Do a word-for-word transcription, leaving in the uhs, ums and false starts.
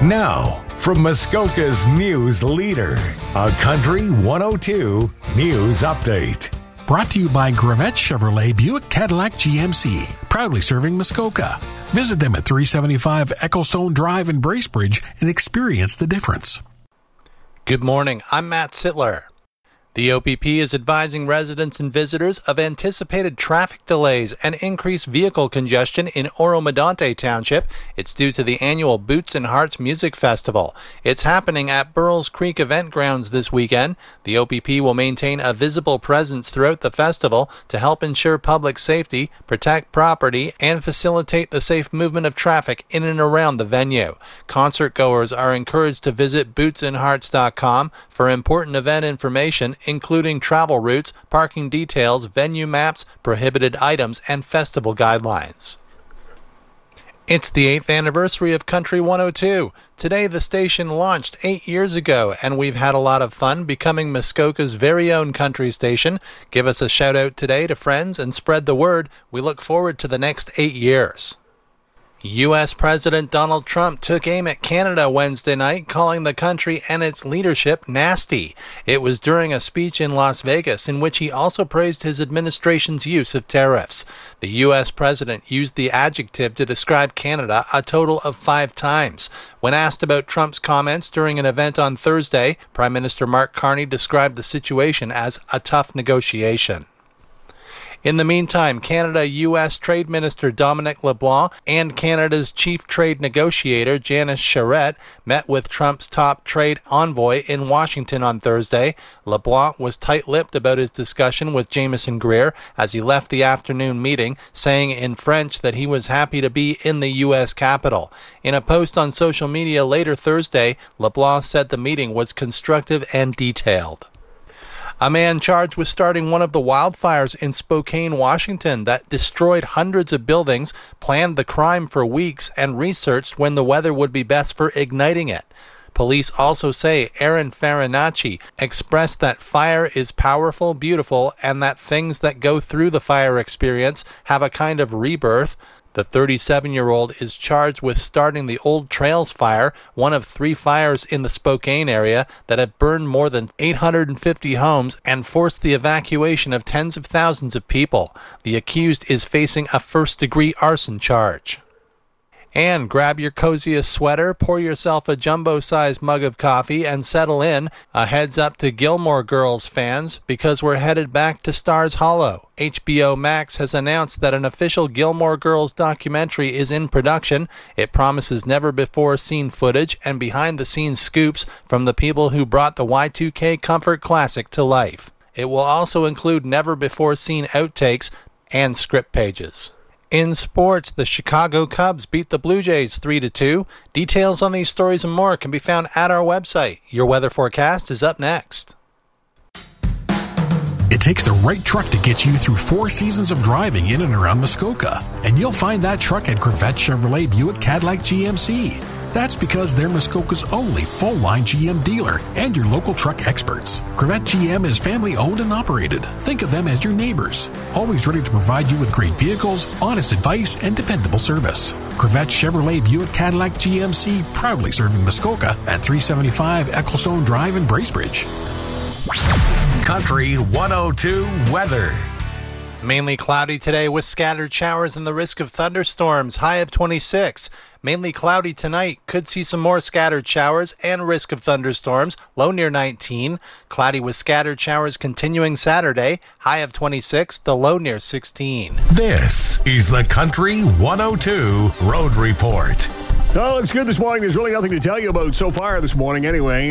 Now, from Muskoka's news leader, a Country one oh two News Update. Brought to you by Gravette Chevrolet Buick Cadillac G M C, proudly serving Muskoka. Visit them at three seventy-five Ecclestone Drive in Bracebridge and experience the difference. Good morning, I'm Matt Sittler. The O P P is advising residents and visitors of anticipated traffic delays and increased vehicle congestion in Oro-Medonte Township. It's due to the annual Boots and Hearts Music Festival. It's happening at Burles Creek Event Grounds this weekend. The O P P will maintain a visible presence throughout the festival to help ensure public safety, protect property, and facilitate the safe movement of traffic in and around the venue. Concert goers are encouraged to visit boots and hearts dot com for important event information, including travel routes, parking details, venue maps, prohibited items, and festival guidelines. It's the eighth anniversary of Country one oh two. Today the station launched eight years ago, and we've had a lot of fun becoming Muskoka's very own country station. Give us a shout out today to friends and spread the word. We look forward to the next eight years. U S President Donald Trump took aim at Canada Wednesday night, calling the country and its leadership nasty. It was during a speech in Las Vegas in which he also praised his administration's use of tariffs. The U S president used the adjective to describe Canada a total of five times. When asked about Trump's comments during an event on Thursday, Prime Minister Mark Carney described the situation as a tough negotiation. In the meantime, Canada-U S Trade Minister Dominic LeBlanc and Canada's chief trade negotiator Janice Charette met with Trump's top trade envoy in Washington on Thursday. LeBlanc was tight-lipped about his discussion with Jameson Greer as he left the afternoon meeting, saying in French that he was happy to be in the U S capital. In a post on social media later Thursday, LeBlanc said the meeting was constructive and detailed. A man charged with starting one of the wildfires in Spokane, Washington that destroyed hundreds of buildings planned the crime for weeks and researched when the weather would be best for igniting it. Police also say Aaron Farinacci expressed that fire is powerful, beautiful, and that things that go through the fire experience have a kind of rebirth. The thirty-seven-year-old is charged with starting the Old Trails Fire, one of three fires in the Spokane area that have burned more than eight hundred fifty homes and forced the evacuation of tens of thousands of people. The accused is facing a first-degree arson charge. And grab your coziest sweater, pour yourself a jumbo-sized mug of coffee, and settle in. A heads up to Gilmore Girls fans, because we're headed back to Stars Hollow. H B O Max has announced that an official Gilmore Girls documentary is in production. It promises never-before-seen footage and behind-the-scenes scoops from the people who brought the Y two K comfort classic to life. It will also include never-before-seen outtakes and script pages. In sports, the Chicago Cubs beat the Blue Jays three to two. Details on these stories and more can be found at our website. Your weather forecast is up next. It takes the right truck to get you through four seasons of driving in and around Muskoka. And you'll find that truck at Gravette Chevrolet Buick Cadillac G M C. That's because they're Muskoka's only full-line G M dealer and your local truck experts. Gravette G M is family-owned and operated. Think of them as your neighbors, always ready to provide you with great vehicles, honest advice, and dependable service. Gravette Chevrolet Buick Cadillac G M C, proudly serving Muskoka at three seventy-five Ecclestone Drive in Bracebridge. Country one oh two weather. Mainly cloudy today with scattered showers and the risk of thunderstorms, high of twenty-six. Mainly cloudy tonight, could see some more scattered showers and risk of thunderstorms, low near nineteen. Cloudy with scattered showers continuing Saturday, high of twenty-six, the low near sixteen. This is the Country one oh two Road Report. Oh, it's good this morning. There's really nothing to tell you about so far this morning anyway.